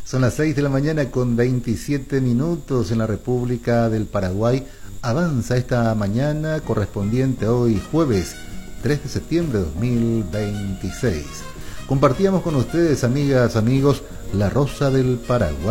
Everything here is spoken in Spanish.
Son las 6 de la mañana con 27 minutos en la República del Paraguay. Avanza esta mañana correspondiente a hoy jueves 3 de septiembre de 2026. Compartíamos con ustedes, amigas, amigos, La Rosa del Paraguay.